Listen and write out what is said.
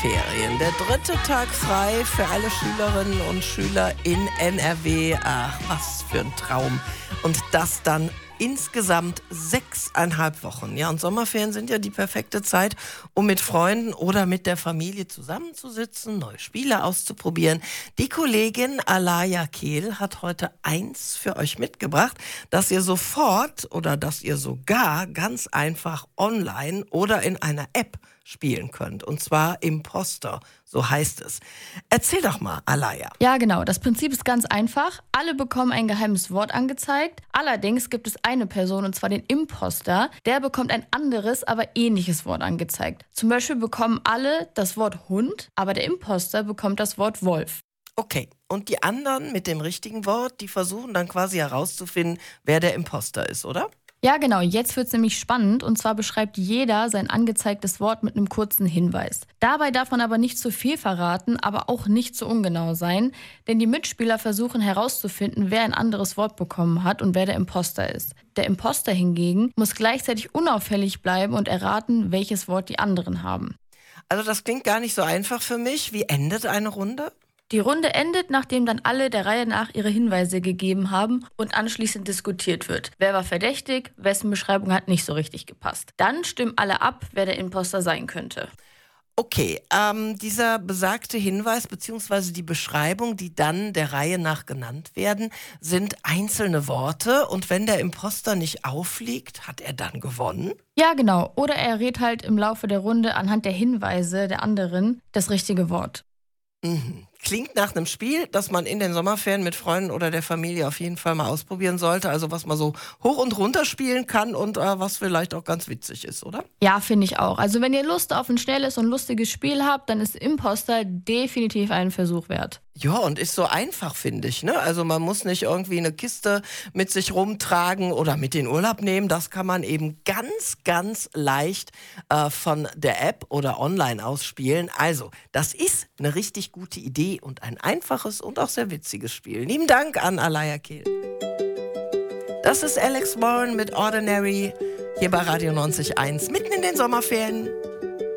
Sommerferien. Der 3. Tag frei für alle Schülerinnen und Schüler in NRW. Ach, was für ein Traum. Und das dann insgesamt 6,5 Wochen. Ja, und Sommerferien sind ja die perfekte Zeit, um mit Freunden oder mit der Familie zusammenzusitzen, neue Spiele auszuprobieren. Die Kollegin Alaya Kehl hat heute eins für euch mitgebracht, das ihr sofort oder das ihr sogar ganz einfach online oder in einer App spielen könnt. Und zwar Imposter, so heißt es. Erzähl doch mal, Alaya. Ja, genau. Das Prinzip ist ganz einfach. Alle bekommen ein geheimes Wort angezeigt. Allerdings gibt es eine Person, und zwar den Imposter. Der bekommt ein anderes, aber ähnliches Wort angezeigt. Zum Beispiel bekommen alle das Wort Hund, aber der Imposter bekommt das Wort Wolf. Okay, und die anderen mit dem richtigen Wort, die versuchen dann quasi herauszufinden, wer der Imposter ist, oder? Ja, genau. Jetzt wird es nämlich spannend. Und zwar beschreibt jeder sein angezeigtes Wort mit einem kurzen Hinweis. Dabei darf man aber nicht zu viel verraten, aber auch nicht zu ungenau sein. Denn die Mitspieler versuchen herauszufinden, wer ein anderes Wort bekommen hat und wer der Imposter ist. Der Imposter hingegen muss gleichzeitig unauffällig bleiben und erraten, welches Wort die anderen haben. Also das klingt gar nicht so einfach für mich. Wie endet eine Runde? Die Runde endet, nachdem dann alle der Reihe nach ihre Hinweise gegeben haben und anschließend diskutiert wird. Wer war verdächtig, wessen Beschreibung hat nicht so richtig gepasst. Dann stimmen alle ab, wer der Imposter sein könnte. Okay, dieser besagte Hinweis bzw. die Beschreibung, die dann der Reihe nach genannt werden, sind einzelne Worte. Und wenn der Imposter nicht auffliegt, hat er dann gewonnen? Ja, genau. Oder er rät halt im Laufe der Runde anhand der Hinweise der anderen das richtige Wort. Klingt nach einem Spiel, das man in den Sommerferien mit Freunden oder der Familie auf jeden Fall mal ausprobieren sollte. Also was man so hoch und runter spielen kann und was vielleicht auch ganz witzig ist, oder? Ja, finde ich auch. Also wenn ihr Lust auf ein schnelles und lustiges Spiel habt, dann ist Imposter definitiv einen Versuch wert. Ja, und ist so einfach, finde ich, ne? Also man muss nicht irgendwie eine Kiste mit sich rumtragen oder mit in Urlaub nehmen. Das kann man eben ganz, ganz leicht von der App oder online ausspielen. Also, das ist eine richtig gute Idee und ein einfaches und auch sehr witziges Spiel. Lieben Dank an Alaya Kehl. Das ist Alex Warren mit Ordinary hier bei Radio 90.1 mitten in den Sommerferien.